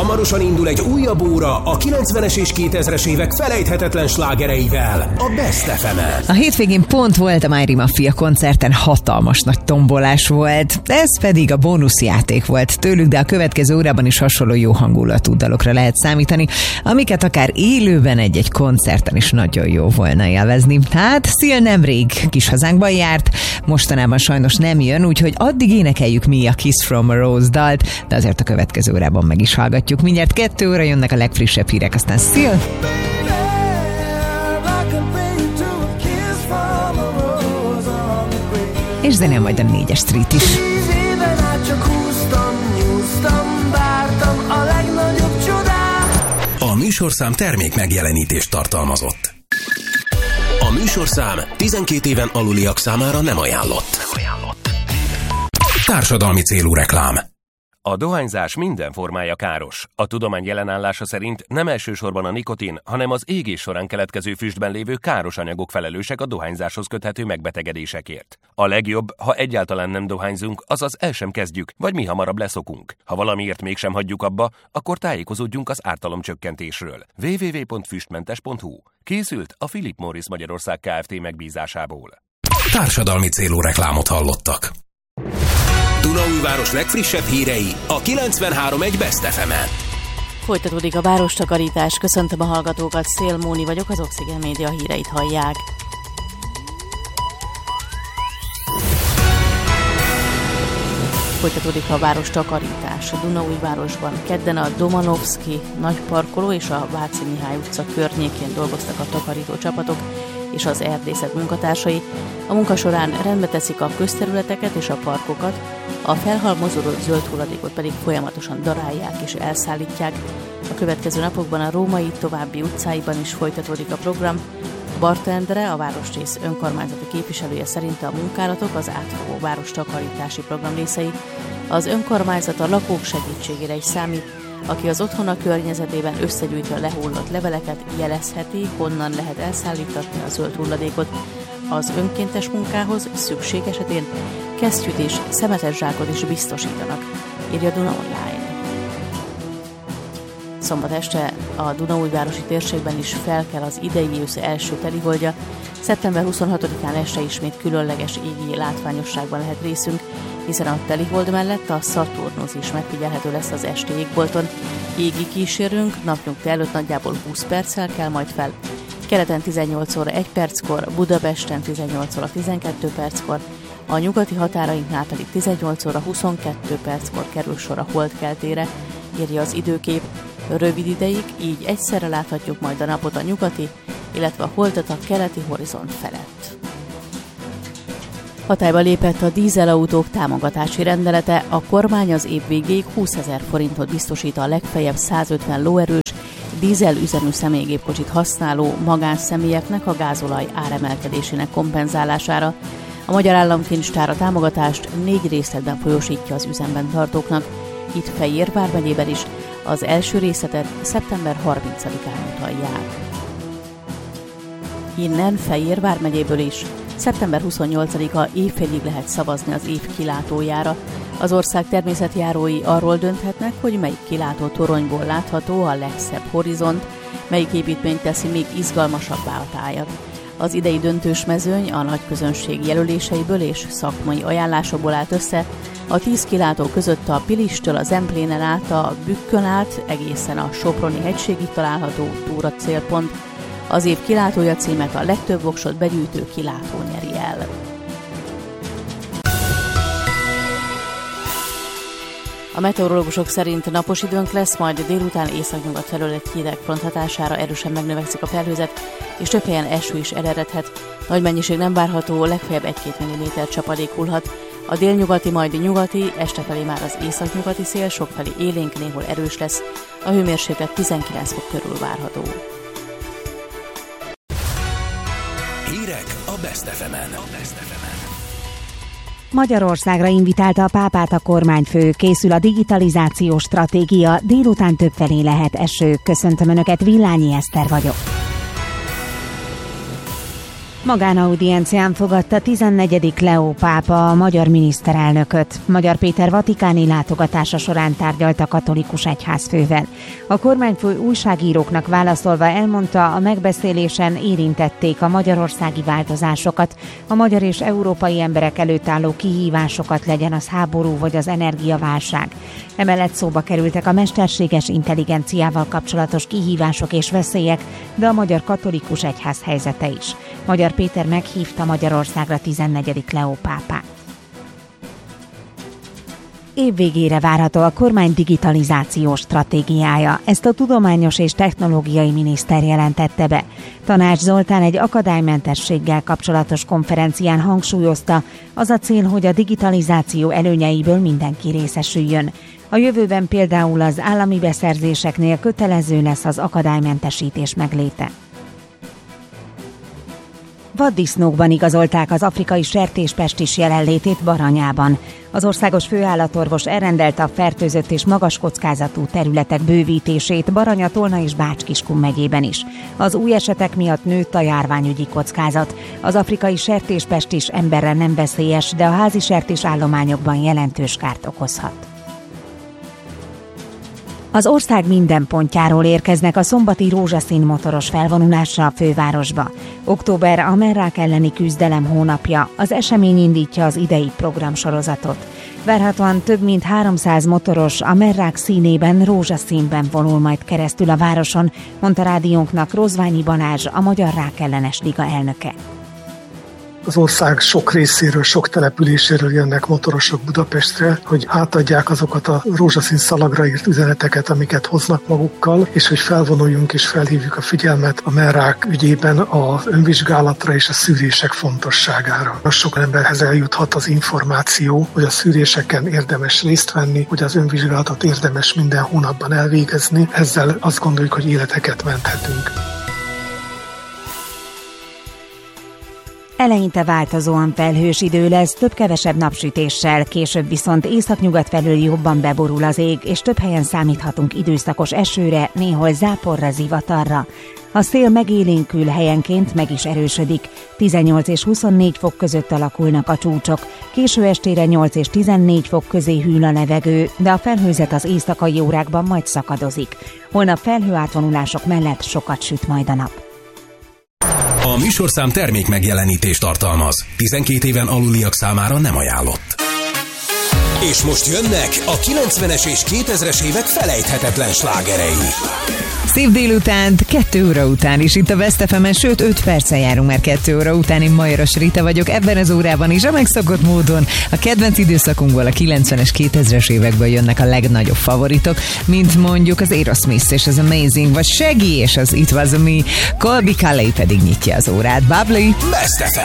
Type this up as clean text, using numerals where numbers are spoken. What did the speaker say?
Hamarosan indul egy újabb óra a 90-es és 2000-es évek felejthetetlen slágereivel, a Best FM-en. A hétvégén pont volt a Mári Maffia koncerten, hatalmas nagy tombolás volt. Ez pedig a bónuszjáték volt tőlük, de a következő órában is hasonló jó hangulatú dalokra lehet számítani, amiket akár élőben egy-egy koncerten is nagyon jó volna élvezni. Hát Seal nemrég kis hazánkban járt, mostanában sajnos nem jön, úgyhogy addig énekeljük mi a Kiss from a Rose dalt, de azért a következő órában meg is hallgatjuk. Mindjárt 2 óra jönnek a legfrissebb hírek, aztán Seal. És zenél majd a 4-es Street is. A műsorszám termék megjelenítést tartalmazott. A műsorszám 12 éven aluliak számára nem ajánlott. Társadalmi célú reklám. A dohányzás minden formája káros. A tudomány jelenállása szerint nem elsősorban a nikotin, hanem az égés során keletkező füstben lévő káros anyagok felelősek a dohányzáshoz köthető megbetegedésekért. A legjobb, ha egyáltalán nem dohányzunk, azaz el sem kezdjük, vagy mi hamarabb leszokunk. Ha valamiért mégsem hagyjuk abba, akkor tájékozódjunk az ártalomcsökkentésről. www.füstmentes.hu. Készült a Philip Morris Magyarország Kft. Megbízásából. Társadalmi célú reklámot hallottak. Dunaújváros legfrissebb hírei a 93.1 Best FM-en. Folytatódik a várostakarítás. Köszöntöm a hallgatókat, Szél Móni vagyok, az Oxygen Média híreit hallják. Folytatódik a várostakarítás. A Dunaújvárosban kedden a Domanovszky nagyparkoló és a Váci Mihály utca környékén dolgoztak a takarító csapatok és az erdészet munkatársai. A munka során rendbe teszik a közterületeket és a parkokat, a felhalmozódott zöld hulladékot pedig folyamatosan darálják és elszállítják. A következő napokban a Római további utcáiban is folytatódik a program. Barta Endre, a városrész önkormányzati képviselője szerint a munkálatok az átfogó várostakarítási program részei. Az önkormányzat a lakók segítségére is számít, aki az otthona környezetében összegyűjtve lehullott leveleket jelezheti, honnan lehet elszállítatni a zöld hulladékot. Az önkéntes munkához szükség esetén kesztyűt és szemetes zsákot is biztosítanak, írja Duna Online. Szombat este a Dunaújvárosi térségben is felkel az idei ősz első teliholdja. Szeptember 26-án este ismét különleges égi látványosságban lehet részünk, hiszen a telihold mellett a Szaturnusz is megfigyelhető lesz az esti égbolton. Égi kísérünk napnyugta előtt nagyjából 20 perccel kell majd fel. Keleten 18 óra 1 perckor, Budapesten 18 óra 12 perckor, a nyugati határainknál pedig 18 óra 22 perckor kerül sor a holdkeltére, írja az időkép. Rövid ideig, így egyszerre láthatjuk majd a napot a nyugati, illetve a holdat a keleti horizont felett. Hatályba lépett a dízelautók támogatási rendelete, a kormány az év végéig 20 000 forintot biztosít a legfeljebb 150 lóerős dízelüzemű személygépkocsit használó magánszemélyeknek a gázolaj áremelkedésének kompenzálására. A Magyar Államkincstár a támogatást 4 részletben folyósítja az üzemben tartóknak, itt Fejér vármegyében is. Az első részletet szeptember 30-án utalják. Innen Fejér vármegyéből is szeptember 28-a éjfélig lehet szavazni az év kilátójára. Az ország természetjárói arról dönthetnek, hogy melyik kilátó toronyból látható a legszebb horizont, melyik építmény teszi még izgalmasabbá a tájat. Az idei döntős mezőny a nagyközönség jelöléseiből és szakmai ajánlásokból állt össze. A 10 kilátó között a Pilistől a Zemplénen át a Bükkön át egészen a Soproni hegységig található túra célpont. Az év kilátója címet a legtöbb voksot begyűjtő kilátó nyeri el. A meteorológusok szerint napos időnk lesz, majd délután északnyugat felől egy hideg front hatására erősen megnövekszik a felhőzet, és több helyen eső is eredhet. Nagy mennyiség nem várható, legfeljebb 1-2 mm csapadék hullhat. A délnyugati, majd nyugati, este felé már az északnyugati szél sokfelé élénk, néhol erős lesz. A hőmérséklet 19 fok körül várható. Hírek a Best FM-en. Magyarországra invitálta a pápát a kormányfő, készül a digitalizációs stratégia, délután többfelé lehet eső. Köszöntöm Önöket, Villányi Eszter vagyok. Magánaudiencián fogadta 14. Leó pápa a magyar miniszterelnököt. Magyar Péter vatikáni látogatása során tárgyalt a katolikus egyházfővel. A kormányfő újságíróknak válaszolva elmondta, a megbeszélésen érintették a magyarországi változásokat, a magyar és európai emberek előtt álló kihívásokat, legyen az háború vagy az energiaválság. Emellett szóba kerültek a mesterséges intelligenciával kapcsolatos kihívások és veszélyek, de a magyar katolikus egyház helyzete is. Magyar Péter meghívta Magyarországra 14. Leó pápát. Évvégére várható a kormány digitalizációs stratégiája. Ezt a tudományos és technológiai miniszter jelentette be. Tanács Zoltán egy akadálymentességgel kapcsolatos konferencián hangsúlyozta, az a cél, hogy a digitalizáció előnyeiből mindenki részesüljön. A jövőben például az állami beszerzéseknél kötelező lesz az akadálymentesítés megléte. Vaddisznókban igazolták az afrikai sertéspestis jelenlétét Baranyában. Az országos főállatorvos elrendelte a fertőzött és magas kockázatú területek bővítését Baranya, Tolna és Bács-Kiskun megyében is. Az új esetek miatt nőtt a járványügyi kockázat. Az afrikai sertéspestis emberre nem veszélyes, de a házi sertés állományokban jelentős kárt okozhat. Az ország minden pontjáról érkeznek a szombati rózsaszín motoros felvonulásra a fővárosba. Október a merrák elleni küzdelem hónapja, az esemény indítja az idei programsorozatot. Várhatóan több mint 300 motoros a merrák színében, rózsaszínben vonul majd keresztül a városon, mondta rádiónknak Rozványi Balázs, a Magyar Rákellenes Liga elnöke. Az ország sok részéről, sok településéről jönnek motorosok Budapestre, hogy átadják azokat a rózsaszín szalagra írt üzeneteket, amiket hoznak magukkal, és hogy felvonuljunk és felhívjuk a figyelmet a merrák ügyében az önvizsgálatra és a szűrések fontosságára. Sok emberhez eljuthat az információ, hogy a szűréseken érdemes részt venni, hogy az önvizsgálatot érdemes minden hónapban elvégezni. Ezzel azt gondoljuk, hogy életeket menthetünk. Eleinte változóan felhős idő lesz, több-kevesebb napsütéssel, később viszont északnyugat felől jobban beborul az ég, és több helyen számíthatunk időszakos esőre, néhol záporra, zivatarra. A szél megélénkül, helyenként meg is erősödik. 18 és 24 fok között alakulnak a csúcsok. Késő estére 8 és 14 fok közé hűl a levegő, de a felhőzet az éjszakai órákban majd szakadozik. Holnap felhőátvonulások mellett sokat süt majd a nap. A műsorszám termék megjelenítést tartalmaz. 12 éven aluliak számára nem ajánlott. És most jönnek a 90-es és 2000-es évek felejthetetlen slágerei. Szép délutánt, 2 óra után is itt a Best FM-en, sőt 5 perccel járunk már 2 óra után. Én Majoros Rita vagyok, ebben az órában is a megszokott módon a kedvenc időszakunkból, a 90-es, 2000-es évekből jönnek a legnagyobb favoritok, mint mondjuk az Aerosmith és az Amazing, vagy Shaggy és az It Was Me, Colby Calais pedig nyitja az órát. Bubbly! Best FM!